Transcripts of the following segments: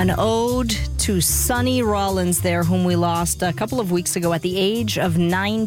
An ode to Sonny Rollins there, whom we lost a couple of weeks ago at the age of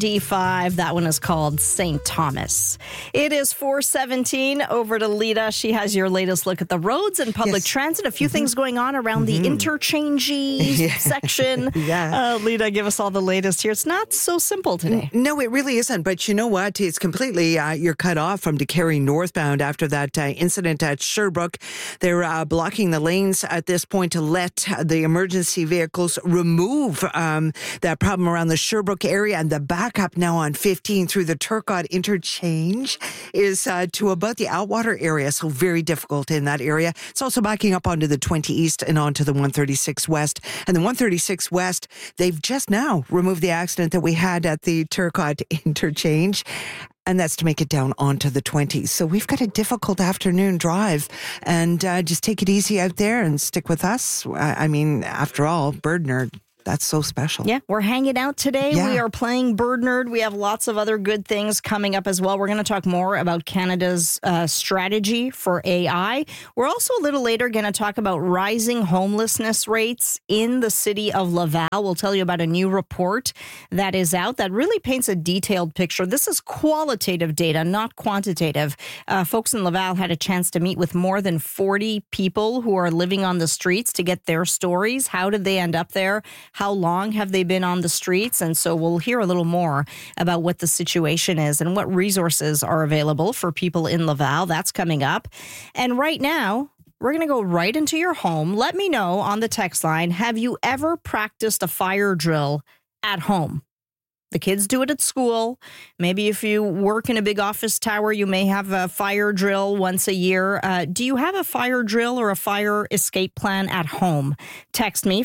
95. That one is called St. Thomas. It is 4:17. Over to Lita. She has your latest look at the roads and public transit. A few things going on around the interchangey section. Lita, give us all the latest here. It's not so simple today. No, it really isn't. But you know what? It's completely, you're cut off from DeCarry northbound after that incident at Sherbrooke. They're blocking the lanes at this point to let the emergency vehicles remove that problem around the Sherbrooke area. And the backup now on 15 through the Turcotte interchange is to about the Outwater area. So very difficult in that area. It's also backing up onto the 20 East and onto the 136 West. And the 136 West, they've just now removed the accident that we had at the Turcotte interchange. And that's to make it down onto the 20s. So we've got a difficult afternoon drive. And just take it easy out there and stick with us. I mean, after all, Bird Nerd, that's so special. Yeah, we're hanging out today. Yeah. We are playing Bird Nerd. We have lots of other good things coming up as well. We're going to talk more about Canada's strategy for AI. We're also a little later going to talk about rising homelessness rates in the city of Laval. We'll tell you about a new report that is out that really paints a detailed picture. This is qualitative data, not quantitative. Folks in Laval had a chance to meet with more than 40 people who are living on the streets to get their stories. How did they end up there? How long have they been on the streets? And so we'll hear a little more about what the situation is and what resources are available for people in Laval. That's coming up. And right now, we're going to go right into your home. Let me know on the text line, have you ever practiced a fire drill at home? The kids do it at school. Maybe if you work in a big office tower, you may have a fire drill once a year. Do you have a fire drill or a fire escape plan at home? Text me,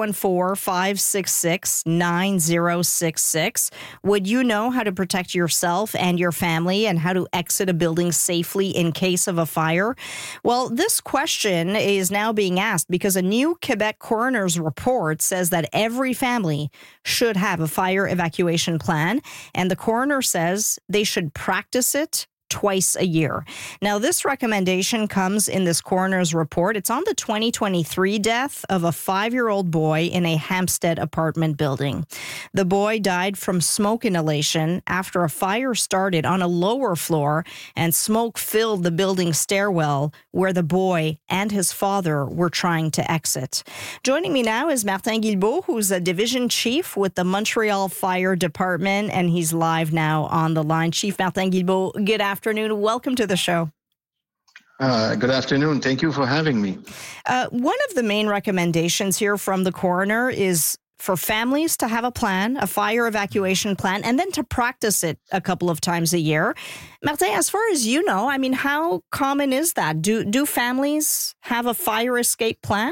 514-566-9066. Would you know how to protect yourself and your family and how to exit a building safely in case of a fire? Well, this question is now being asked because a new Quebec coroner's report says that every family should have a fire evacuation plan, and the coroner says they should practice it twice a year. Now, this recommendation comes in this coroner's report. It's on the 2023 death of a 5-year-old boy in a Hampstead apartment building. The boy died from smoke inhalation after a fire started on a lower floor and smoke filled the building stairwell where the boy and his father were trying to exit. Joining me now is Martin Guilbeault, who's a division chief with the Montreal Fire Department, and he's live now on the line. Chief Martin Guilbeault, good afternoon. Welcome to the show. Good afternoon. Thank you for having me. One of the main recommendations here from the coroner is for families to have a plan, a fire evacuation plan, and then to practice it a couple of times a year. Martin, as far as you know, I mean, how common is that? Do families have a fire escape plan?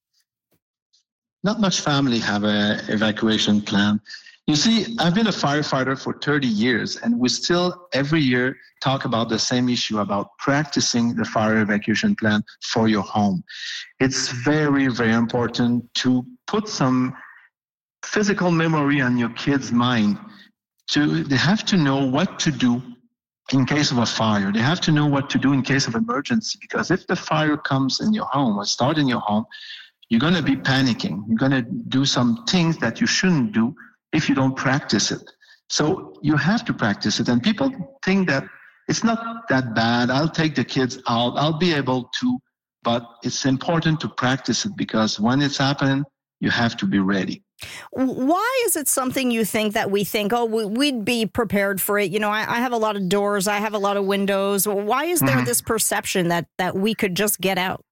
Not much family have an evacuation plan. You see, I've been a firefighter for 30 years, and we still every year talk about the same issue about practicing the fire evacuation plan for your home. It's very, very important to put some physical memory on your kids' mind. They have to know what to do in case of a fire. They have to know what to do in case of emergency, because if the fire comes in your home or start in your home, you're going to be panicking. You're going to do some things that you shouldn't do if you don't practice it. So you have to practice it. And people think that it's not that bad. I'll take the kids out. I'll be able to. But it's important to practice it because when it's happening, you have to be ready. Why is it something you think that we think, oh, we'd be prepared for it? You know, I have a lot of doors. I have a lot of windows. Why is there this perception that we could just get out?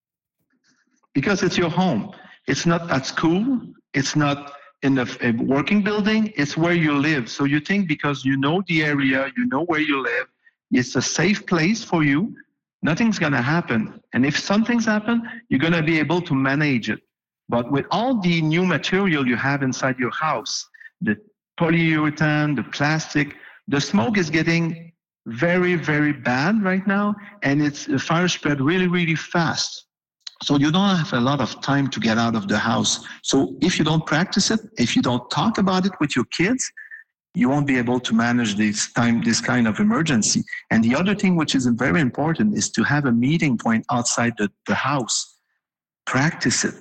Because it's your home. It's not at school. It's not in a working building. It's where you live. So you think because you know the area, you know where you live, it's a safe place for you, nothing's going to happen. And if something's happened, you're going to be able to manage it. But with all the new material you have inside your house, the polyurethane, the plastic, the smoke is getting very, very bad right now. And the fire spread really, really fast. So you don't have a lot of time to get out of the house. So if you don't practice it, if you don't talk about it with your kids, you won't be able to manage this kind of emergency. And the other thing, which is very important, is to have a meeting point outside the house. Practice it.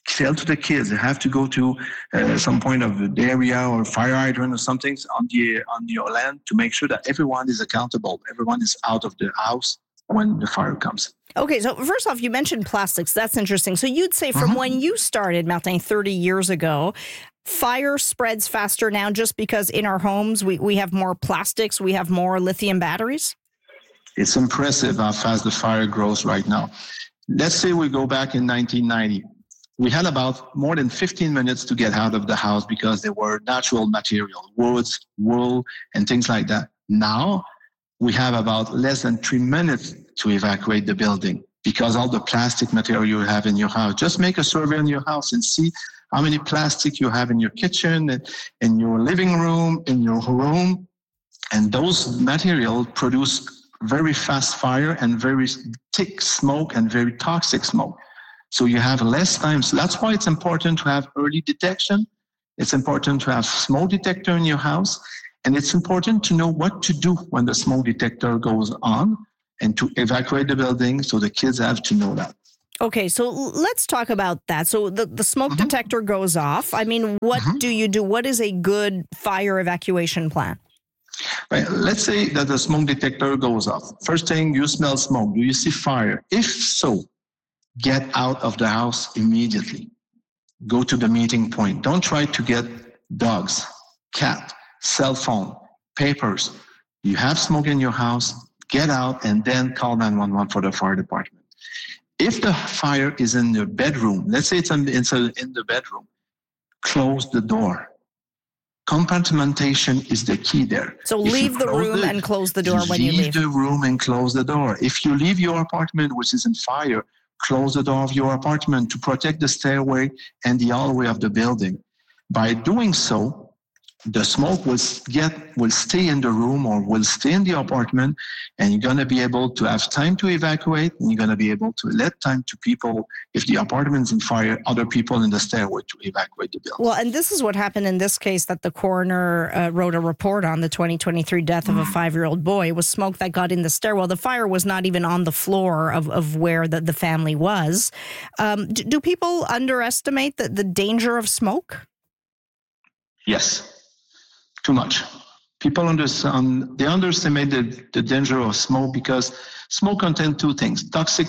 tell to the kids they have to go to some point of the area or fire hydrant or something on your land to make sure that everyone is accountable. Everyone is out of the house when the fire comes. Okay, so first off, you mentioned plastics. That's interesting. So you'd say from when you started, Martin, 30 years ago, fire spreads faster now just because in our homes we have more plastics, we have more lithium batteries? It's impressive how fast the fire grows right now. Let's say we go back in 1990. We had about more than 15 minutes to get out of the house because there were natural material, woods, wool, and things like that. Now, we have about less than 3 minutes to evacuate the building because all the plastic material you have in your house. Just make a survey in your house and see how many plastic you have in your kitchen, in your living room, in your room. And those materials produce very fast fire and very thick smoke and very toxic smoke. So you have less time. So that's why it's important to have early detection. It's important to have smoke detector in your house. And it's important to know what to do when the smoke detector goes on and to evacuate the building. So the kids have to know that. Okay, so let's talk about that. So the smoke detector goes off. I mean, what do you do? What is a good fire evacuation plan? Right. Let's say that the smoke detector goes off. First thing, you smell smoke. Do you see fire? If so, get out of the house immediately. Go to the meeting point. Don't try to get dogs, cat, cell phone, papers. You have smoke in your house, get out and then call 911 for the fire department. If the fire is in your bedroom, let's say it's in the bedroom, close the door. Compartmentation is the key there. So leave the room and close the door when you leave. Leave the room and close the door. If you leave your apartment, which is in fire, close the door of your apartment to protect the stairway and the hallway of the building. By doing so, the smoke will stay in the room or will stay in the apartment, and you're going to be able to have time to evacuate, and you're going to be able to let time to people, if the apartment's in fire, other people in the stairway to evacuate the building. Well, and this is what happened in this case that the coroner wrote a report on, the 2023 death of a 5-year-old boy. It was smoke that got in the stairwell. The fire was not even on the floor of where the family was. Do people underestimate the danger of smoke? Yes. Too much. People underestimate the danger of smoke because smoke contains two things: toxic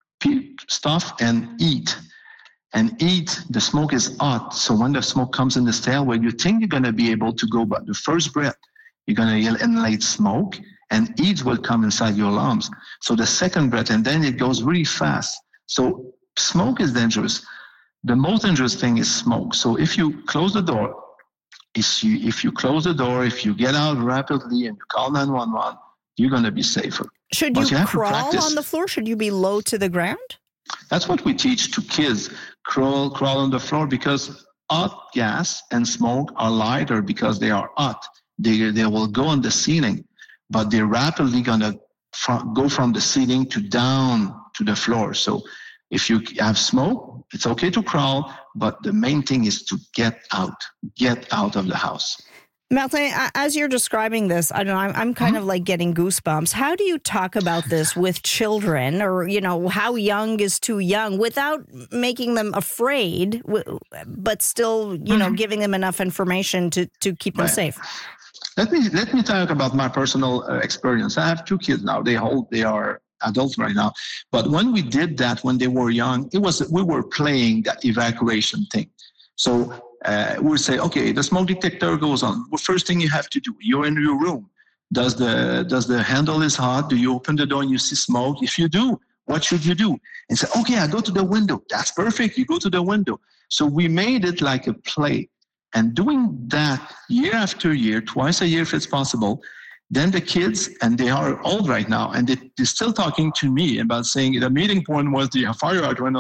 stuff and heat. And heat, the smoke is hot. So when the smoke comes in the stairway, you think you're going to be able to go, but the first breath, you're going to inhale smoke and heat will come inside your lungs. So the second breath, and then it goes really fast. So smoke is dangerous. The most dangerous thing is smoke. So if you close the door, if you close the door, if you get out rapidly and you call 911, you're going to be safer. Should you crawl on the floor? Should you be low to the ground? That's what we teach to kids. Crawl on the floor because hot gas and smoke are lighter because they are hot. They will go on the ceiling, but they're rapidly going to go from the ceiling to down to the floor. So if you have smoke, it's okay to crawl, but the main thing is to get out of the house. Martin, as you're describing this, I don't know, I'm kind of like getting goosebumps. How do you talk about this with children, or, how young is too young, without making them afraid, but still, giving them enough information to keep them safe? Let me talk about my personal experience. I have 2 kids now. They are adults right now. But when we did that when they were young, we were playing that evacuation thing. So we'll say, okay, the smoke detector goes on. Well, first thing you have to do, you're in your room. Does the handle is hot? Do you open the door and you see smoke? If you do, what should you do? And say, okay, I go to the window. That's perfect. You go to the window. So we made it like a play. And doing that year after year, twice a year if it's possible, then the kids, and they are old right now, and they're still talking to me about saying the meeting point was the fire hydrant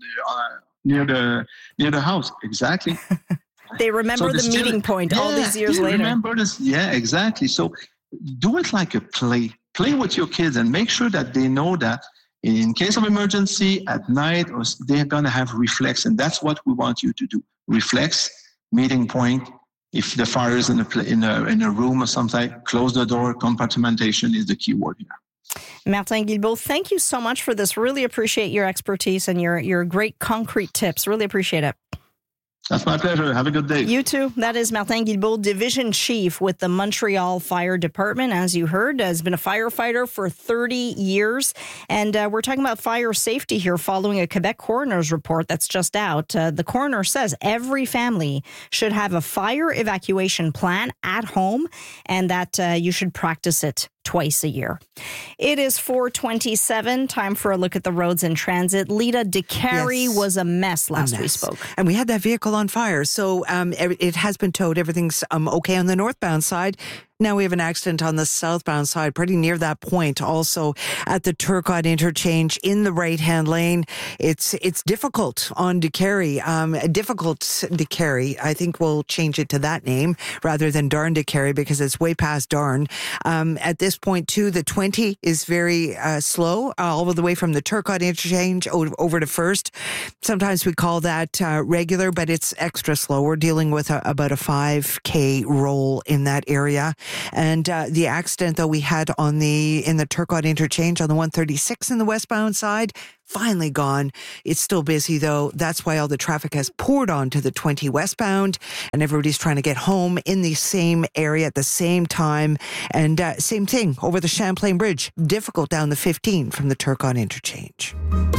near the house. Exactly. They remember the meeting point all these years later. Remember this? Yeah, exactly. So do it like a play. Play with your kids and make sure that they know that in case of emergency at night, or they're going to have reflex, and that's what we want you to do. Reflex, meeting point. If the fire is in a room or something, close the door. Compartmentation is the key word here. Martin Guilbeault, thank you so much for this. Really appreciate your expertise and your great concrete tips. Really appreciate it. That's my pleasure. Have a good day. You too. That is Martin Guilbeault, Division Chief with the Montreal Fire Department. As you heard, has been a firefighter for 30 years. And we're talking about fire safety here following a Quebec coroner's report that's just out. The coroner says every family should have a fire evacuation plan at home and that you should practice it twice a year. It is 4:27. Time for a look at the roads and transit. Lita, DeCarry was a mess last we spoke. And we had that vehicle on fire. So it has been towed. Everything's okay on the northbound side. Now we have an accident on the southbound side, pretty near that point. Also at the Turcotte interchange in the right-hand lane. It's difficult on DeCarry. Difficult DeCarry. I think we'll change it to that name rather than Darn DeCarry because it's way past Darn. At this point, too, the 20 is very slow, all the way from the Turcotte interchange over to First. Sometimes we call that regular, but it's extra slow. We're dealing with about a 5K roll in that area. And the accident, though, we had in the Turcotte interchange on the 136 in the westbound side, finally gone. It's still busy, though. That's why all the traffic has poured onto the 20 westbound, and everybody's trying to get home in the same area at the same time. And same thing over the Champlain Bridge. Difficult down the 15 from the Turcotte interchange.